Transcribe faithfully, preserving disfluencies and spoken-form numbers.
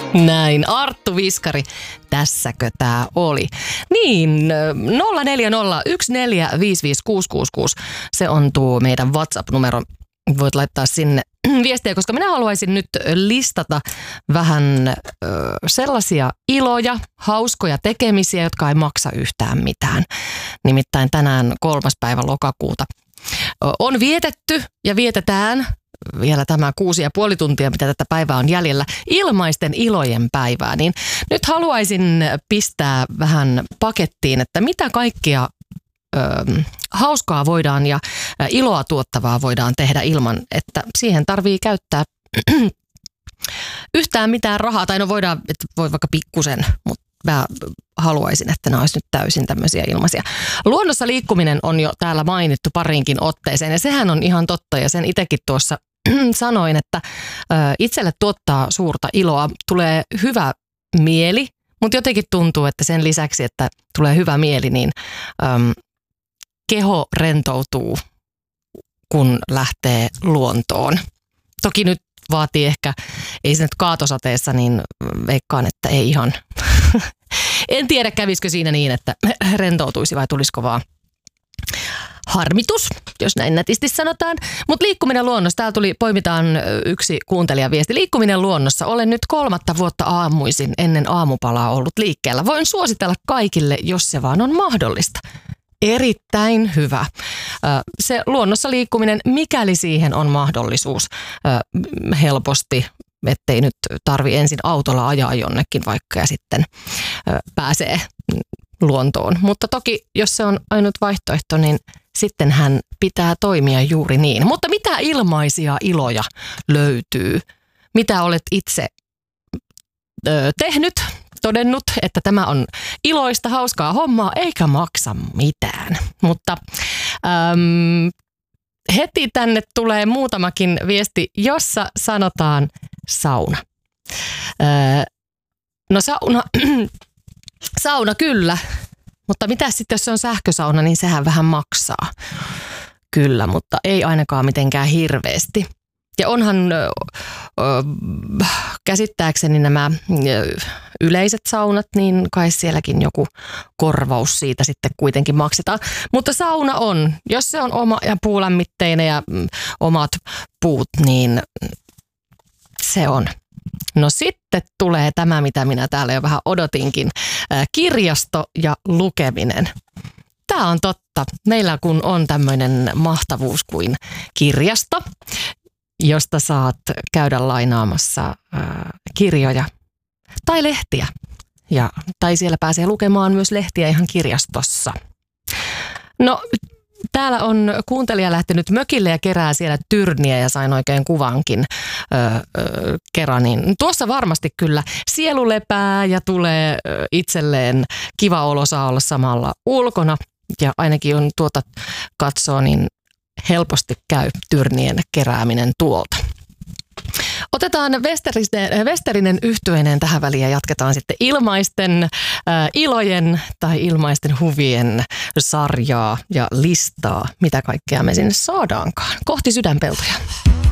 Näin, Arttu Viskari, tässäkö tää oli? Niin, nolla neljä nolla yksi neljä viisi viisi kuusi kuusi kuusi, se on tuo meidän WhatsApp-numero. Voit laittaa sinne viestiä, koska minä haluaisin nyt listata vähän ö, sellaisia iloja, hauskoja tekemisiä, jotka ei maksa yhtään mitään. Nimittäin tänään kolmas päivä lokakuuta on vietetty ja vietetään vielä tämä kuusi ja puoli tuntia, mitä tätä päivää on jäljellä, ilmaisten ilojen päivää. Niin nyt haluaisin pistää vähän pakettiin, että mitä kaikkia ö, hauskaa voidaan ja iloa tuottavaa voidaan tehdä ilman, että siihen tarvii käyttää yhtään mitään rahaa. Tai no voidaan, että voi vaikka pikkusen, mutta mä haluaisin, että nämä olisi nyt täysin tämmöisiä ilmaisia. Luonnossa liikkuminen on jo täällä mainittu pariinkin otteeseen ja sehän on ihan totta ja sen itsekin tuossa sanoin, että itselle tuottaa suurta iloa, tulee hyvä mieli, mutta jotenkin tuntuu, että sen lisäksi, että tulee hyvä mieli, niin äm, keho rentoutuu, kun lähtee luontoon. Toki nyt vaatii ehkä, ei se nyt kaatosateessa, niin veikkaan, että ei ihan. En tiedä, kävisikö siinä niin, että rentoutuisi vai tulisiko vaan harmitus, jos näin nätisti sanotaan. Mutta liikkuminen luonnossa, täällä tuli, poimitaan yksi kuuntelijaviesti. Liikkuminen luonnossa, olen nyt kolmatta vuotta aamuisin ennen aamupalaa ollut liikkeellä. Voin suositella kaikille, jos se vaan on mahdollista. Erittäin hyvä. Se luonnossa liikkuminen, mikäli siihen on mahdollisuus helposti, ettei nyt tarvi ensin autolla ajaa jonnekin vaikka ja sitten pääsee luontoon. Mutta toki, jos se on ainut vaihtoehto, niin sitten hän pitää toimia juuri niin. Mutta mitä ilmaisia iloja löytyy? Mitä olet itse ö, tehnyt, todennut, että tämä on iloista, hauskaa hommaa, eikä maksa mitään. Mutta äm, heti tänne tulee muutamakin viesti, jossa sanotaan sauna. Öö, no sauna, sauna kyllä, mutta mitä sitten jos se on sähkösauna, niin sehän vähän maksaa. Kyllä, mutta ei ainakaan mitenkään hirveästi. Ja onhan ö, ö, käsittääkseni nämä ö, yleiset saunat, niin kai sielläkin joku korvaus siitä sitten kuitenkin maksetaan. Mutta sauna on, jos se on oma ja puulämmitteinen ja mm, omat puut, niin se on. No sitten tulee tämä, mitä minä täällä jo vähän odotinkin. Kirjasto ja lukeminen. Tämä on totta. Meillä kun on tämmöinen mahtavuus kuin kirjasto, josta saat käydä lainaamassa kirjoja tai lehtiä. Ja, tai siellä pääsee lukemaan myös lehtiä ihan kirjastossa. No täällä on kuuntelija lähtenyt mökille ja kerää siellä tyrniä ja sain oikein kuvankin öö, öö, kerran. Niin tuossa varmasti kyllä sielu lepää ja tulee öö, itselleen kiva olo, saa olla samalla ulkona. Ja ainakin on tuota katsoo, niin helposti käy tyrnien kerääminen tuolta. Otetaan Westerinen, Westerinen yhtyeineen tähän väliin ja jatketaan sitten ilmaisten äh, ilojen tai ilmaisten huvien sarjaa ja listaa, mitä kaikkea me sinne saadaankaan. Kohti sydänpeltoja.